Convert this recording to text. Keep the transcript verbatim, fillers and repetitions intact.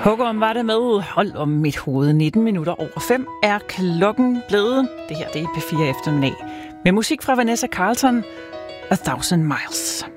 Håkon var det med. Hold om mit hoved. nitten minutter over fem er klokken blevet. Det her det er P fire eftermiddag. Med musik fra Vanessa Carlton, A Thousand Miles.